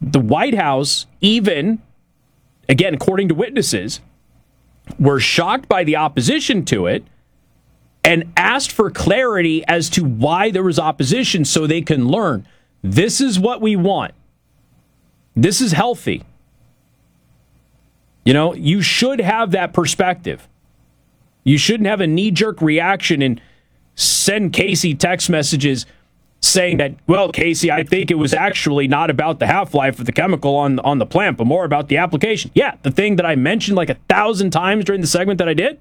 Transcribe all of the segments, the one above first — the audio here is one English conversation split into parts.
The White House, even, again, according to witnesses, were shocked by the opposition to it and asked for clarity as to why there was opposition so they can learn. This is what we want. This is healthy. You know, you should have that perspective. You shouldn't have a knee-jerk reaction and send Casey text messages saying that, well, Casey, I think it was actually not about the half-life of the chemical on the plant, but more about the application. Yeah, the thing that I mentioned like 1,000 times during the segment that I did.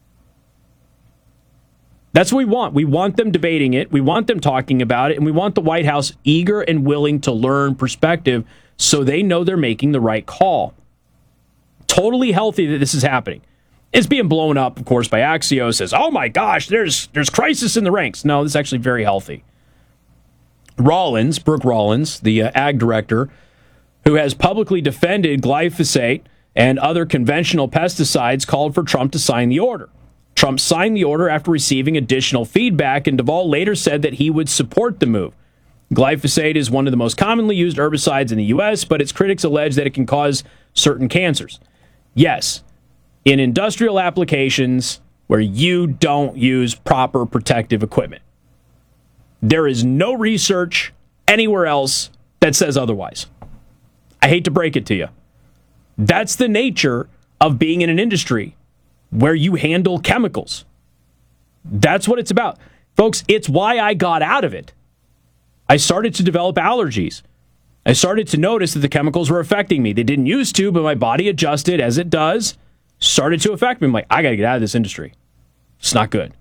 That's what we want. We want them debating it. We want them talking about it. And we want the White House eager and willing to learn perspective so they know they're making the right call. Totally healthy that this is happening. It's being blown up, of course, by Axios. Says, oh my gosh, there's crisis in the ranks. No, this is actually very healthy. Brooke Rollins, the ag director, who has publicly defended glyphosate and other conventional pesticides, called for Trump to sign the order. Trump signed the order after receiving additional feedback, and Duvall later said that he would support the move. Glyphosate is one of the most commonly used herbicides in the U.S., but its critics allege that it can cause certain cancers. Yes, in industrial applications where you don't use proper protective equipment. There is no research anywhere else that says otherwise. I hate to break it to you. That's the nature of being in an industry where you handle chemicals. That's what it's about. Folks, it's why I got out of it. I started to develop allergies. I started to notice that the chemicals were affecting me. They didn't used to, but my body adjusted as it does, started to affect me. I'm like, I got to get out of this industry. It's not good.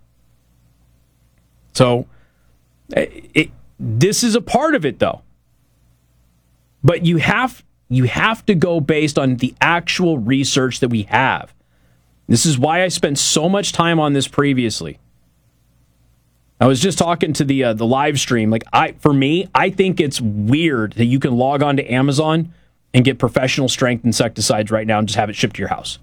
So, this is a part of it, though. But you have to go based on the actual research that we have. This is why I spent so much time on this previously. I was just talking to the live stream. Like, I think it's weird that you can log on to Amazon and get professional strength insecticides right now and just have it shipped to your house.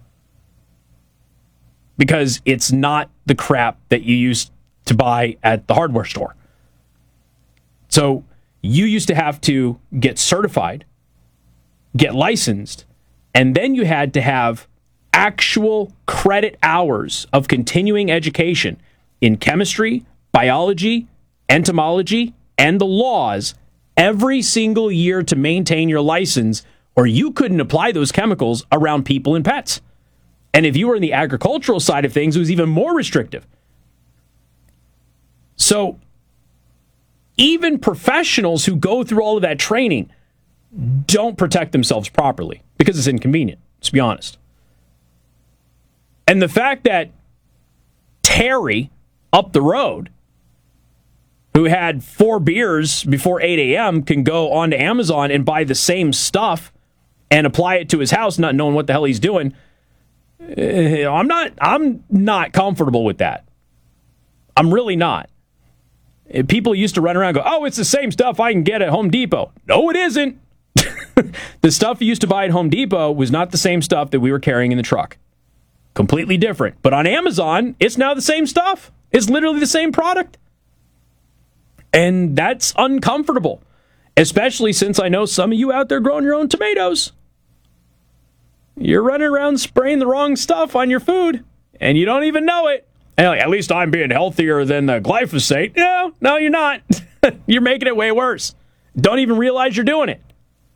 Because it's not the crap that you used to buy at the hardware store. So you used to have to get certified, get licensed, and then you had to have actual credit hours of continuing education in chemistry, biology, entomology, and the laws every single year to maintain your license, or you couldn't apply those chemicals around people and pets. And if you were in the agricultural side of things, it was even more restrictive. So even professionals who go through all of that training don't protect themselves properly because it's inconvenient, let's be honest. And the fact that Terry up the road, who had 4 beers before 8 a.m., can go onto Amazon and buy the same stuff and apply it to his house, not knowing what the hell he's doing, I'm not comfortable with that. I'm really not. People used to run around and go, oh, it's the same stuff I can get at Home Depot. No, it isn't. The stuff you used to buy at Home Depot was not the same stuff that we were carrying in the truck. Completely different. But on Amazon, it's now the same stuff. It's literally the same product. And that's uncomfortable, especially since I know some of you out there growing your own tomatoes. You're running around spraying the wrong stuff on your food, and you don't even know it. And like, at least I'm being healthier than the glyphosate. No, you're not. You're making it way worse. Don't even realize you're doing it.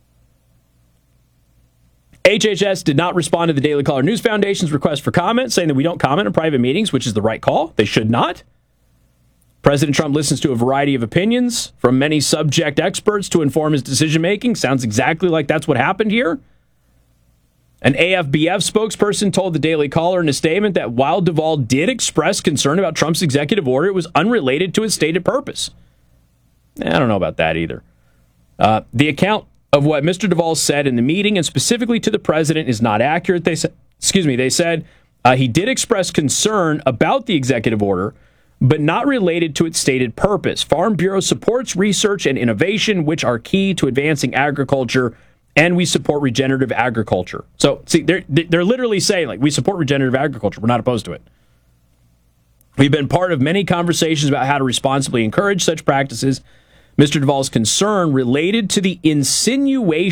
HHS did not respond to the Daily Caller News Foundation's request for comment, saying that we don't comment on private meetings, which is the right call. They should not. President Trump listens to a variety of opinions from many subject experts to inform his decision-making. Sounds exactly like that's what happened here. An AFBF spokesperson told the Daily Caller in a statement that while Duvall did express concern about Trump's executive order, it was unrelated to its stated purpose. I don't know about that either. The account of what Mr. Duvall said in the meeting and specifically to the president is not accurate. They said he did express concern about the executive order, but not related to its stated purpose. Farm Bureau supports research and innovation, which are key to advancing agriculture, and we support regenerative agriculture. So, see, they're literally saying, like, we support regenerative agriculture. We're not opposed to it. We've been part of many conversations about how to responsibly encourage such practices. Mr. Duvall's concern related to the insinuation